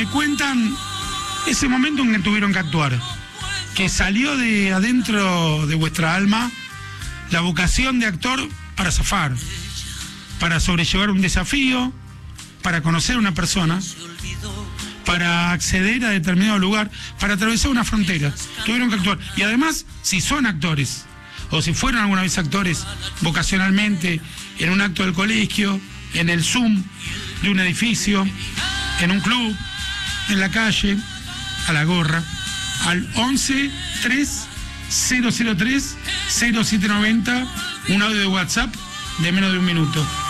me cuentan ese momento en que tuvieron que actuar, que salió de adentro de vuestra alma la vocación de actor para zafar, para sobrellevar un desafío, para conocer a una persona, para acceder a determinado lugar, para atravesar una frontera. Tuvieron que actuar. Y además, si son actores, o si fueron alguna vez actores vocacionalmente, en un acto del colegio, en el Zoom de un edificio, en un club, en la calle, a la gorra, al 11 3 003 0790, un audio de WhatsApp de menos de un minuto.